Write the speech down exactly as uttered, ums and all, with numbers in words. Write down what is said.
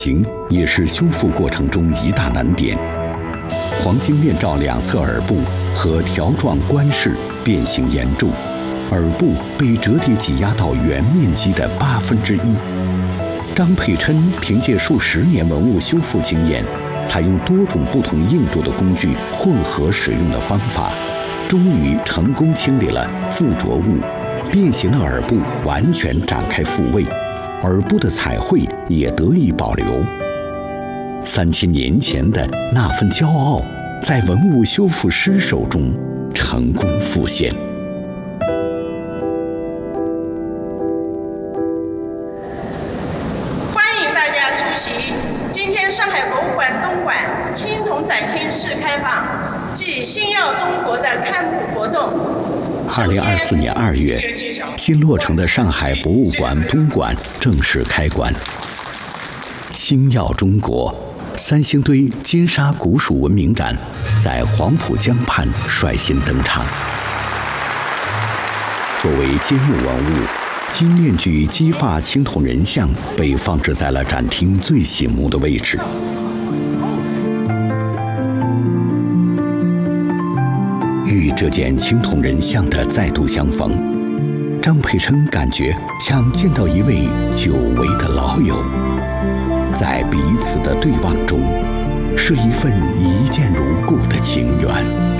形也是修复过程中一大难点。黄金面罩两侧耳部和条状冠饰变形严重，耳部被折叠挤压到原面积的八分之一。张佩琛凭借数十年文物修复经验，采用多种不同硬度的工具混合使用的方法，终于成功清理了附着物，变形的耳部完全展开复位，耳部的彩绘也得以保留。三千年前的那份骄傲，在文物修复师手中成功复现。 欢迎大家出席今天上海博物馆东馆青铜展厅试开放暨星耀中国的开幕活动。 二零二四年二月，新落成的上海博物馆东馆正式开馆。星耀中国三星堆金沙古蜀文明展在黄浦江畔率先登场。作为揭幕文物，金面具姬发青铜人像被放置在了展厅最醒目的位置。与这件青铜人像的再度相逢，张佩琛感觉像见到一位久违的老友，在彼此的对望中，是一份一见如故的情缘。